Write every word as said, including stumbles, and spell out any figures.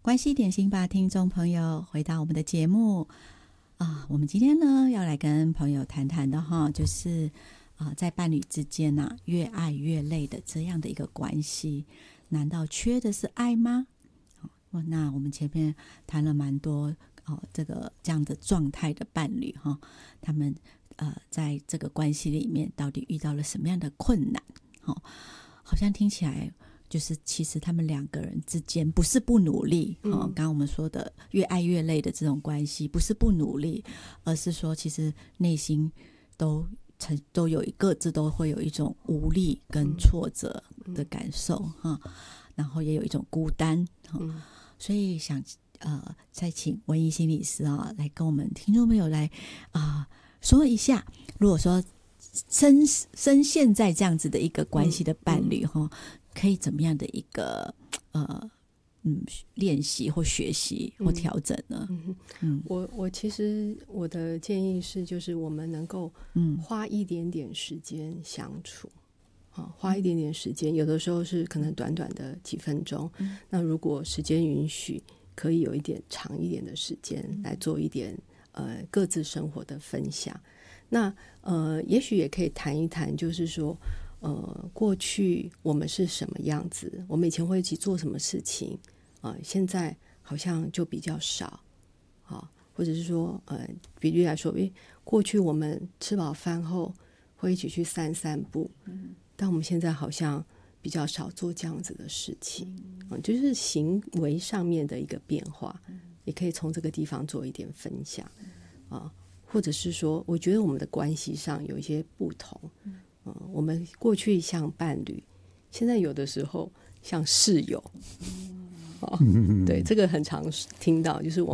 关系点心吧，听众朋友，回到我们的节目啊，我们今天呢要来跟朋友谈谈的哈，就是啊，在伴侣之间呐、啊，越爱越累的这样的一个关系，难道缺的是爱吗？哦，那我们前面谈了蛮多哦，这个这样的状态的伴侣哈，他们呃在这个关系里面到底遇到了什么样的困难？哦，好像听起来。就是其实他们两个人之间不是不努力，嗯，刚刚我们说的越爱越累的这种关系，不是不努力，而是说其实内心都都有各自都会有一种无力跟挫折的感受哈、嗯，然后也有一种孤单，嗯、所以想呃再请文怡心理师啊来跟我们听众朋友来啊、呃、说一下，如果说深深陷在这样子的一个关系的伴侣哈。嗯嗯可以怎么样的一个呃嗯练习或学习或调整呢？ 嗯嗯、我我其实我的建议是，就是我们能够花一点点时间相处，嗯啊、花一点点时间，有的时候是可能短短的几分钟。嗯、那如果时间允许，可以有一点长一点的时间来做一点呃各自生活的分享。那呃，也许也可以谈一谈，就是说。呃，过去我们是什么样子？我们以前会一起做什么事情啊、呃？现在好像就比较少啊，或者是说，呃，比喻来说，诶，过去我们吃饱饭后会一起去散散步，嗯，但我们现在好像比较少做这样子的事情，嗯、呃，就是行为上面的一个变化，嗯、也可以从这个地方做一点分享啊、呃，或者是说，我觉得我们的关系上有一些不同。嗯嗯、我们过去像伴侣，现在有的时候像室友，哦、对，这个很常听到，就是我